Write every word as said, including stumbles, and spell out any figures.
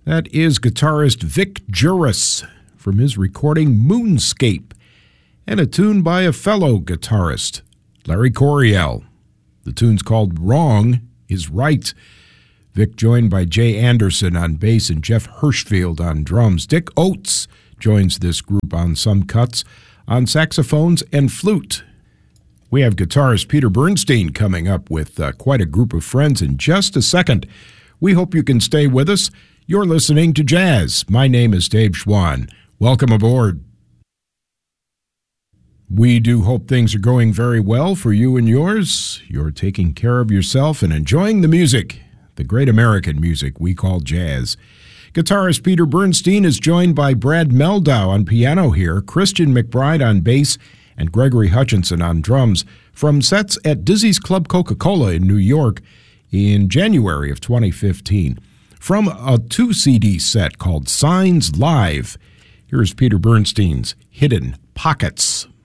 That is guitarist Vic Juris from his recording Moonscape, and a tune by a fellow guitarist, Larry Coryell. The tune's called Wrong is Right. Vic joined by Jay Anderson on bass and Jeff Hirschfield on drums. Dick Oates joins this group on some cuts on saxophones and flute. We have guitarist Peter Bernstein coming up with uh, quite a group of friends in just a second. We hope you can stay with us. You're listening to Jazz. My name is Dave Schwann. Welcome aboard. We do hope things are going very well for you and yours. You're taking care of yourself and enjoying the music, the great American music we call jazz. Guitarist Peter Bernstein is joined by Brad Meldau on piano here, Christian McBride on bass, and Gregory Hutchinson on drums from sets at Dizzy's Club Coca-Cola in New York in January of twenty fifteen. From a two-C D set called Signs Live, here's Peter Bernstein's Hidden Pockets.